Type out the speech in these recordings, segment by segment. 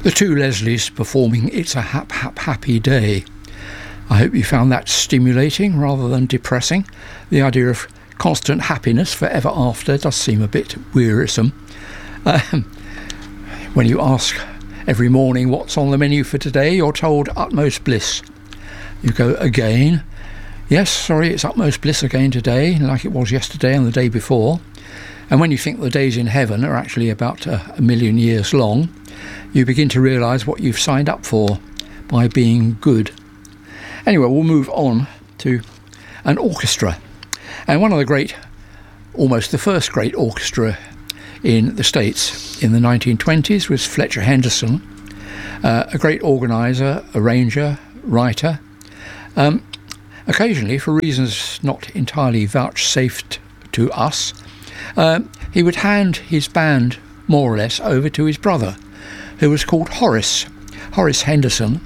The Two Leslies performing It's a Happy Day. I hope you found that stimulating rather than depressing. The idea of constant happiness forever after does seem a bit wearisome. When you ask every morning what's on the menu for today, you're told utmost bliss. You go, again? Yes, sorry, it's utmost bliss again today, like it was yesterday and the day before. And when you think the days in heaven are actually about a million years long, you begin to realise what you've signed up for by being good. Anyway, we'll move on to an orchestra. And one of the great, almost the first great orchestra in the States in the 1920s was Fletcher Henderson, a great organiser, arranger, writer. Occasionally, for reasons not entirely vouchsafed to us, he would hand his band more or less over to his brother, who was called Horace Henderson,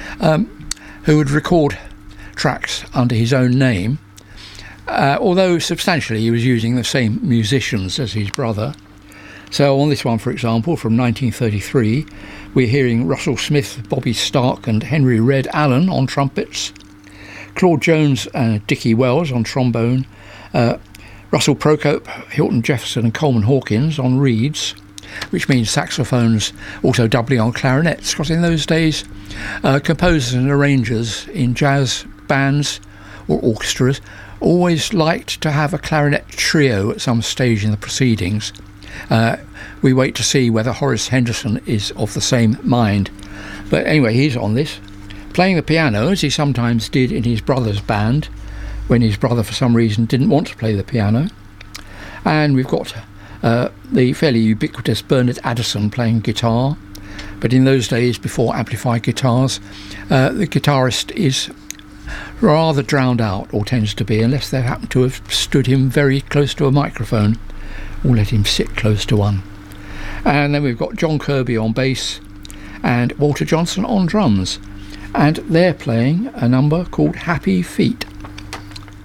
who would record tracks under his own name, although substantially he was using the same musicians as his brother. So on this one, for example, from 1933, we're hearing Russell Smith, Bobby Stark and Henry Red Allen on trumpets, Claude Jones and Dickie Wells on trombone, Russell Procope, Hilton Jefferson and Coleman Hawkins on reeds, which means saxophones also doubling on clarinets, because in those days composers and arrangers in jazz bands or orchestras always liked to have a clarinet trio at some stage in the proceedings. We wait to see whether Horace Henderson is of the same mind. But anyway, he's on this, playing the piano as he sometimes did in his brother's band, when his brother for some reason didn't want to play the piano. And we've got the fairly ubiquitous Bernard Addison playing guitar, but in those days before amplified guitars, the guitarist is rather drowned out, or tends to be, unless they happen to have stood him very close to a microphone or let him sit close to one. And then we've got John Kirby on bass and Walter Johnson on drums, and they're playing a number called Happy Feet.